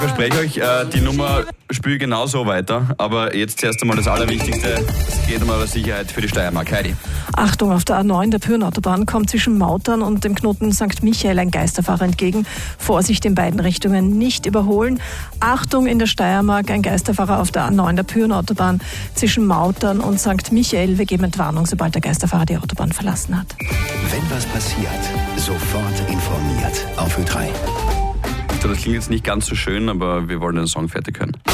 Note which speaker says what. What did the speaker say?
Speaker 1: Ich verspreche euch, die Nummer spielt genauso weiter. Aber jetzt erst einmal das Allerwichtigste. Es geht um eure Sicherheit für die Steiermark. Heidi.
Speaker 2: Achtung, auf der A9 der Pyrenautobahn kommt zwischen Mautern und dem Knoten St. Michael ein Geisterfahrer entgegen. Vorsicht in beiden Richtungen, nicht überholen. Achtung in der Steiermark, ein Geisterfahrer auf der A9 der Pyrenautobahn zwischen Mautern und St. Michael. Wir geben Entwarnung, sobald der Geisterfahrer die Autobahn verlassen hat.
Speaker 3: Wenn was passiert, sofort informiert. Auf Ö3.
Speaker 1: Das klingt jetzt nicht ganz so schön, aber wir wollen den Song fertig hören.